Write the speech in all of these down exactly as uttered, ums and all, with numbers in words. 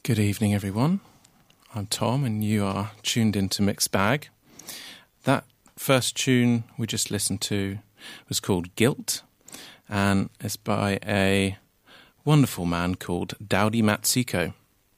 Good evening, everyone. I'm Tom, and you are tuned into Mixed Bag. That first tune we just listened to was called Guilt, and it's by a wonderful man called Dowdy Matsiko.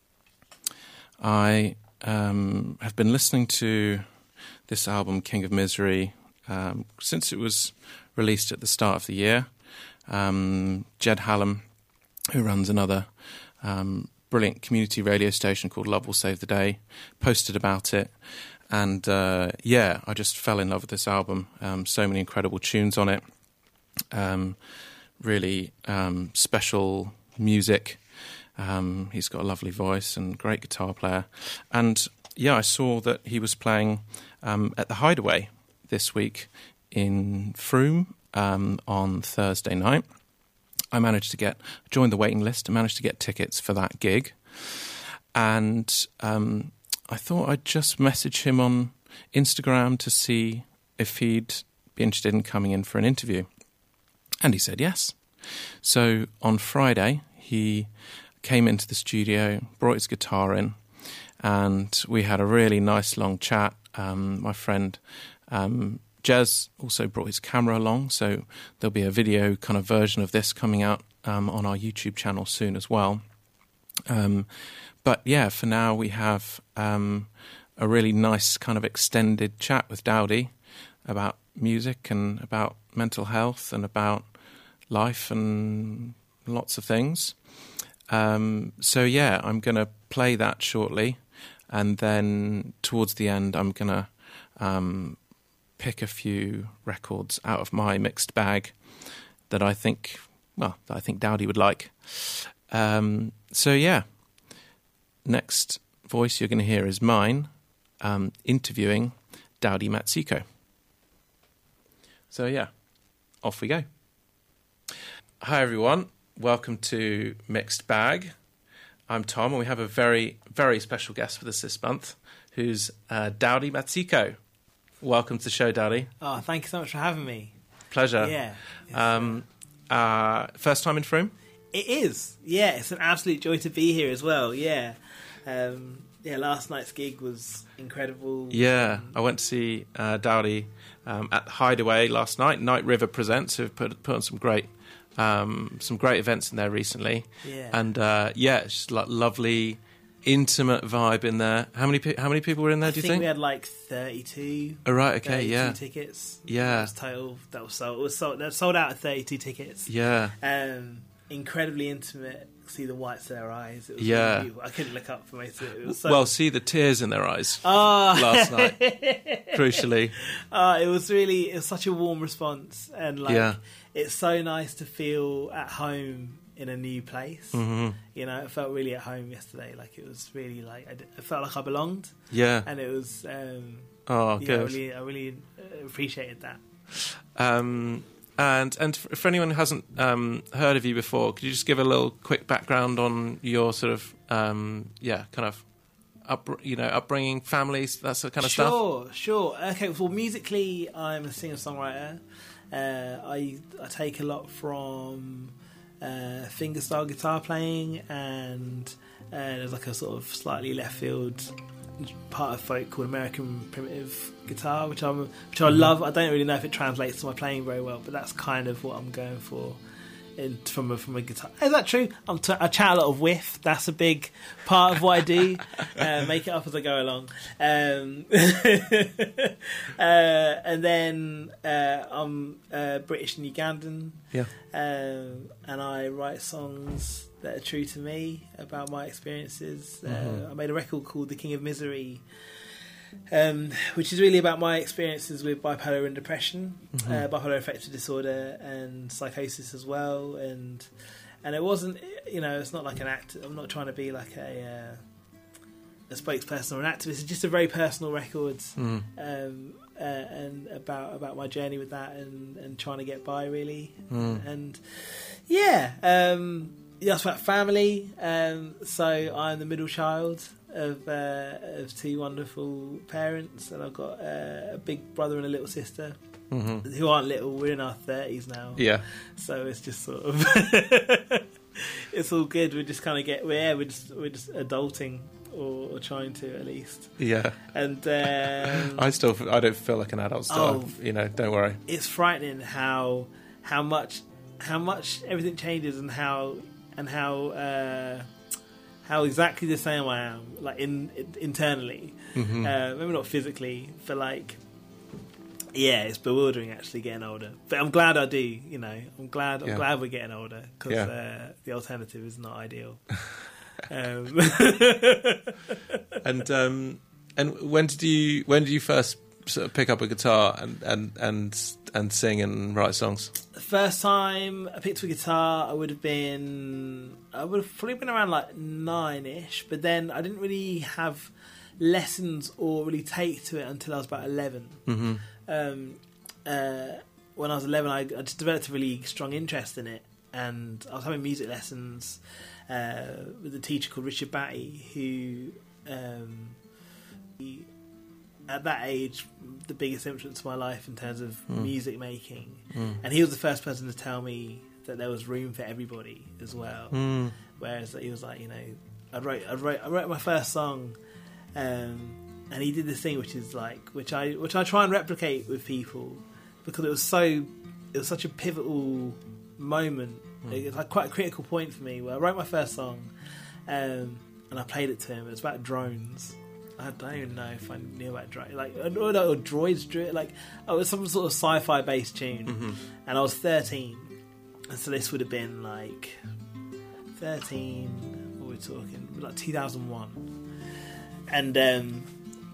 I um, have been listening to this album, King of Misery, um, since it was released at the start of the year. Um, Jed Hallam, who runs another um, brilliant community radio station called Love Will Save the Day, posted about it. And uh, yeah, I just fell in love with this album. Um, so many incredible tunes on it. Um, really um, special music. Um, he's got a lovely voice and great guitar player. And yeah, I saw that he was playing um, at the Hideaway this week in Frome um, on Thursday night. I managed to get, joined the waiting list and managed to get tickets for that gig. And um, I thought I'd just message him on Instagram to see if he'd be interested in coming in for an interview. And he said yes. So on Friday, he came into the studio, brought his guitar in, and we had a really nice long chat. Um, my friend um, Jez also brought his camera along, so there'll be a video kind of version of this coming out um, on our YouTube channel soon as well. Um, but yeah, for now we have um, a really nice kind of extended chat with Dowdy about music and about mental health and about life and lots of things. Um, so yeah, I'm going to play that shortly, and then towards the end I'm going to um, pick a few records out of my mixed bag that I think, well, that I think Dowdy would like. Um, so yeah, next voice you're going to hear is mine, um, interviewing Dowdy Matsiko. So yeah, off we go. Hi everyone, welcome to Mixed Bag. I'm Tom, and we have a very, very special guest with us this month, who's uh, Dowdy Matsiko. Welcome to the show, Dowdy. Oh, thank you so much for having me. Pleasure. Yeah. Um, uh, first time in Frome? It is. Yeah, it's an absolute joy to be here as well. Yeah. Um, yeah, last night's gig was incredible. Yeah, um, I went to see uh, Dowdy um, at the Hideaway last night. Night River Presents, who've put, put on some great um, some great events in there recently. Yeah. And uh, yeah, it's just like lovely, intimate vibe in there. How many pe- how many people were in there, I do you think think? we had like thirty-two. Oh, right, okay, thirty-two yeah. tickets. Yeah. That was total. That was sold. It was sold. That sold out at thirty-two tickets. Yeah. Um, incredibly intimate. See the whites of their eyes. It was Yeah. really beautiful. I couldn't look up for most of it. It was so Well, see the tears in their eyes oh. last night, crucially. Uh, it was really, it was such a warm response, and like, Yeah. it's so nice to feel at home in a new place. Mm-hmm. You know, it felt really at home yesterday. Like it was really like I, did, I felt like I belonged, Yeah. and it was. Um, Oh, yeah, good. I really, I really uh, appreciated that. Um, and and for, for anyone who hasn't um, heard of you before, could you just give a little quick background on your sort of um, yeah, kind of up, you know, upbringing, families, that sort of kind of stuff? Sure, sure. Okay, well, musically, I'm a singer-songwriter. Uh, I I take a lot from uh, fingerstyle guitar playing, and uh, there's like a sort of slightly left field part of folk called American primitive guitar, which I'm which I love. I don't really know if it translates to my playing very well, but that's kind of what I'm going for. In, from a from a guitar, is that true? I'm t- I chat a lot of whiff. That's a big part of what I do. uh, make it up as I go along. Um, uh, and then uh, I'm uh, British and Ugandan. Yeah. Um, and I write songs that are true to me about my experiences. Mm-hmm. Uh, I made a record called The King of Misery, Um, which is really about my experiences with bipolar and depression, mm-hmm. uh, bipolar affective disorder and psychosis as well, and and it wasn't, you know, it's not like an act. I'm not trying to be like a uh, a spokesperson or an activist. It's just a very personal record, mm. um, uh, and about about my journey with that and, and trying to get by really, mm. and yeah, um, you asked about family. Um, so I'm the middle child of uh, of two wonderful parents, and I've got uh, a big brother and a little sister, mm-hmm. who aren't little. We're in our thirties now, yeah. So it's just sort of it's all good. We just kind of get, yeah, we're just we're just adulting, or, or trying to at least. Yeah. And um, I still, I don't feel like an adult still. Oh, you know, don't worry. It's frightening how how much how much everything changes, and how and how uh, how exactly the same I am, like in, in internally, Mm-hmm. uh, maybe not physically, but like. Yeah, it's bewildering actually getting older, but I'm glad I do. You know, I'm glad. I'm Yeah. glad we're getting older, because Yeah. uh, the alternative is not ideal. um, And um, and when did you when did you first sort of pick up a guitar and and and, and sing and write songs? the first time I picked up a guitar, I would have been, I would have probably been around like nine-ish, but then I didn't really have lessons or really take to it until I was about eleven. Mm-hmm. Um, uh, when I was eleven, I, I just developed a really strong interest in it, and I was having music lessons uh, with a teacher called Richard Batty, who, um, he, at that age, the biggest influence of my life in terms of Mm. music making, Mm. and he was the first person to tell me that there was room for everybody as well. Mm. Whereas he was like, you know, I wrote, I wrote, I wrote my first song. Um, and he did this thing which is like, which I which I try and replicate with people, because it was so, it was such a pivotal moment. Mm. It was like quite a critical point for me, where I wrote my first song, um, and I played it to him. It was about drones. I don't even know if I knew about drones, like or, or, or droids, dro- like oh, it was some sort of sci-fi based tune, Mm-hmm. and I was thirteen, and so this would have been like thirteen. What were we talking? Like two thousand one, and. Um,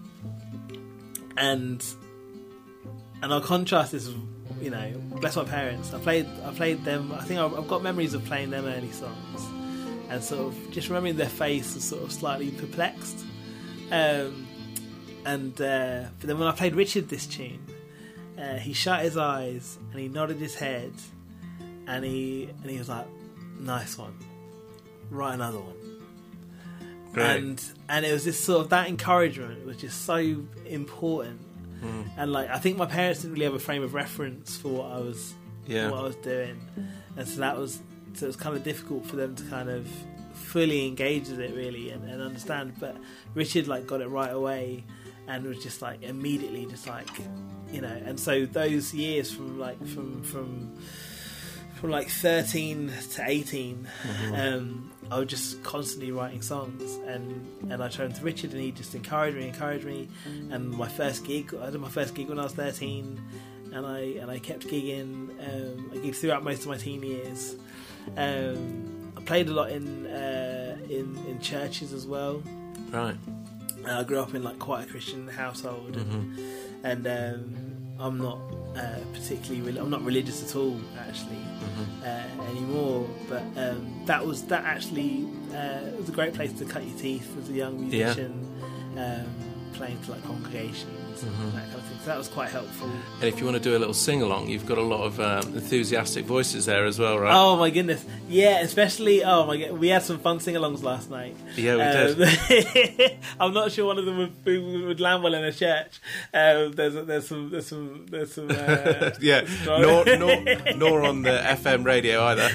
And and I'll contrast this, you know, bless my parents. I played, I played them. I think I've, I've got memories of playing them early songs, and sort of just remembering their face was sort of slightly perplexed. Um, and uh, but then when I played Richard this tune, uh, he shut his eyes and he nodded his head, and he and he was like, "Nice one, write another one." Great. And and it was this sort of, that encouragement was just so important. Mm. And like, I think my parents didn't really have a frame of reference for what I was Yeah. what I was doing, and so that was so it was kind of difficult for them to kind of fully engage with it really and, and understand. But Richard like got it right away and was just like immediately just like, you know. And so those years from like from from from like thirteen to eighteen, Mm-hmm. um, I was just constantly writing songs, and, and I turned to Richard, and he just encouraged me, encouraged me. And my first gig, I did my first gig when I was thirteen, and I and I kept gigging. Um, I gigged throughout most of my teen years. Um, I played a lot in uh, in in churches as well. Right. Uh, I grew up in like quite a Christian household, Mm-hmm. and, and um, I'm not uh, particularly. Re- I'm not religious at all, actually. Mm-hmm. Uh, anymore, but um, that was that actually uh, it was a great place to cut your teeth as a young musician, um, playing to like congregations Mhm. and that kind of thing. So that was quite helpful. And if you want to do a little sing along, you've got a lot of um, enthusiastic voices there as well, right? Oh my goodness, yeah, especially oh my god, we had some fun sing-alongs last night. Yeah, we Um, did. I'm not sure one of them would, would land well in a church. Um, there's there's some there's some there's some uh, Yeah, nor, nor, nor on the F M radio either.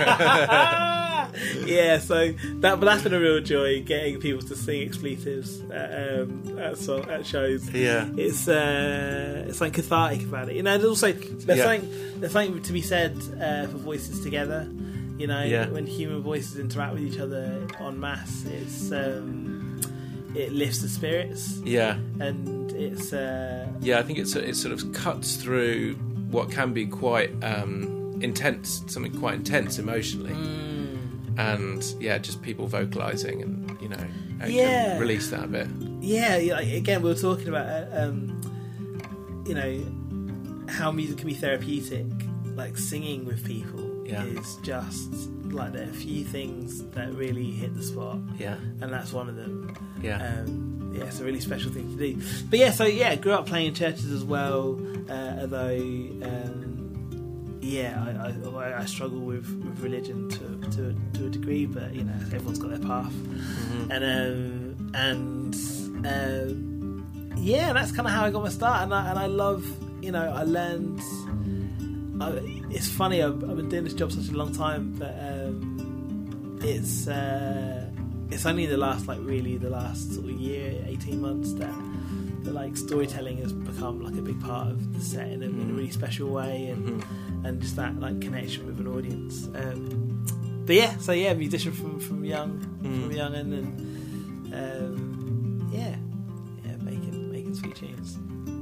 Yeah, so that but that's been a real joy, getting people to sing expletives at, um, at, song, at shows. Yeah. It's uh, it's something cathartic about it, you know. And also, there's Yeah. something there's something to be said uh, for voices together. You know, Yeah. when human voices interact with each other en masse, it's um, it lifts the spirits, Yeah, and it's uh, yeah. I think it's it sort of cuts through what can be quite um, intense, something quite intense emotionally, mm, and yeah, just people vocalising and you know, it Yeah. can release that a bit. yeah. yeah, Like, again, we were talking about uh, um, you know, how music can be therapeutic. Like singing with people Yeah. is just like there are a few things that really hit the spot, Yeah, and that's one of them. yeah, Um, yeah, it's a really special thing to do. But yeah, so yeah, grew up playing in churches as well. Uh, although, um, yeah, I, I, I struggle with, with religion to, to to a degree, but you know, everyone's got their path, Mhm. and um, and um, yeah, that's kind of how I got my start. And I and I love, you know, I learned. I, it's funny, I've, I've been doing this job such a long time, but um, it's uh, it's only the last like really the last sort of year, eighteen months that that like storytelling has become like a big part of the set in a, mm. in a really special way, and mm-hmm. and just that like connection with an audience. Um, but yeah, so yeah, musician from from young mm. from young and, and um, yeah, yeah, making making sweet tunes.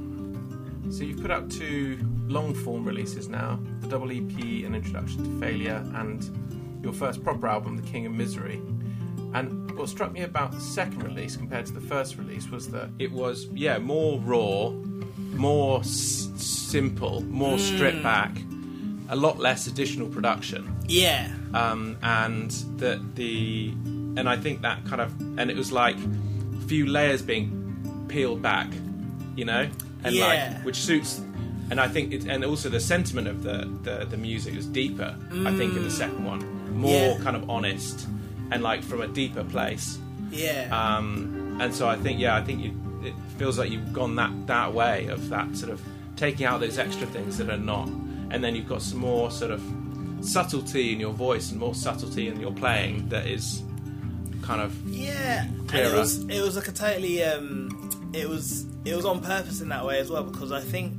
So you've put out two long form releases now, the double E P, An Introduction to Failure, and your first proper album, The King of Misery. And what struck me about the second release compared to the first release was that it was, yeah, more raw, more s- simple, more mm. stripped back, a lot less additional production. Yeah. Um, and that the, and I think that kind of, and it was like a few layers being peeled back, you know, and yeah. like which suits. And I think, it, and also the sentiment of the the, the music is deeper. Mm. I think in the second one, more yeah. kind of honest. And like from a deeper place, yeah. Um, and so I think, yeah, I think you, it feels like you've gone that that way of that sort of taking out those extra things that are not, and then you've got some more sort of subtlety in your voice and more subtlety in your playing that is kind of yeah. clearer. And it was it was like a totally um, it was it was on purpose in that way as well, because I think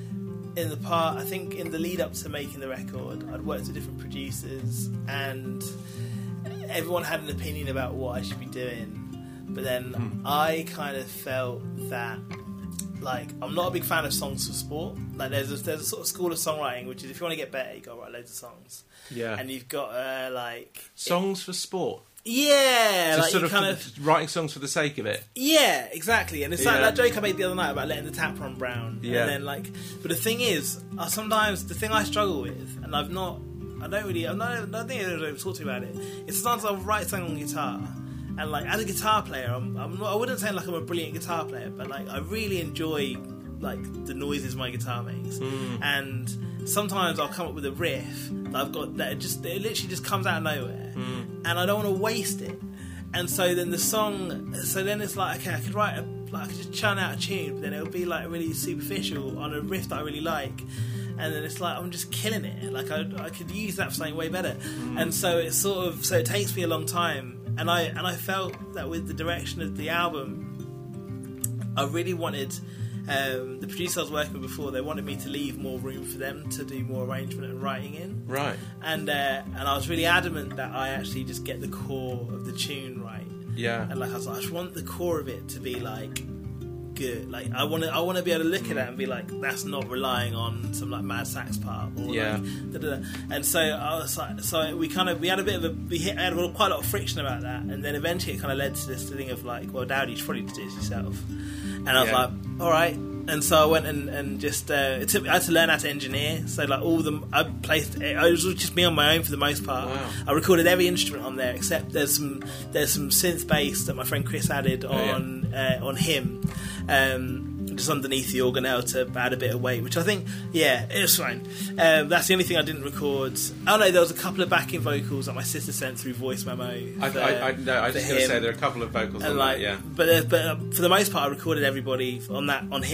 in the part I think in the lead up to making the record, I'd worked with different producers and everyone had an opinion about what I should be doing, but then mm. I kind of felt that like I'm not a big fan of songs for sport. Like there's a, there's a sort of school of songwriting which is if you want to get better you got to write loads of songs. Yeah. And you've got uh, like songs it, for sport. Yeah, so like sort you of kind for, of writing songs for the sake of it. Yeah, exactly. And it's yeah. like that joke I made the other night about letting the tap run brown. Yeah. And then like, but the thing is, uh, sometimes the thing I struggle with, and I've not. I don't really, I'm not, I don't think I've ever talked to you about it. It's sometimes I'll write something on guitar, and like as a guitar player, I'm, I'm not, I wouldn't say like I'm a brilliant guitar player, but like I really enjoy like the noises my guitar makes, mm. and sometimes I'll come up with a riff that I've got that it just it literally just comes out of nowhere, mm. and I don't want to waste it, and so then the song, so then it's like okay, I could write a, like I could just churn out a tune, but then it'll be like really superficial on a riff that I really like. And then it's like I'm just killing it. Like I, I could use that for something way better. Mm. And so it's sort of so it takes me a long time. And I and I felt that with the direction of the album, I really wanted um, the producer I was working with before. They wanted me to leave more room for them to do more arrangement and writing in. Right. And uh, and I was really adamant that I actually just get the core of the tune right. Yeah. And like I was like, I just want the core of it to be like. Good. Like I want to, I want to be able to look mm. at that and be like, that's not relying on some like mad sax part. Or yeah. Like, da, da, da. And so I was like, so we kind of we had a bit of a we hit, had quite a lot of friction about that, and then eventually it kind of led to this thing of like, well, Dowdy, you should probably do this yourself. And I was yeah. like, all right. And so I went and, and just uh, it took, I had to learn how to engineer. So like all the I placed it was just me on my own for the most part. Wow. I recorded every instrument on there except there's some there's some synth bass that my friend Chris added on oh, yeah. uh, on him. Um, just underneath the organelle to add a bit of weight, which I think, yeah, it was fine. Um, that's the only thing I didn't record. Oh no, there was a couple of backing vocals that my sister sent through voice memo. I, for, I, I, no, I was just going to say there are a couple of vocals and on like, that, yeah. But uh, but uh, for the most part, I recorded everybody on that on him.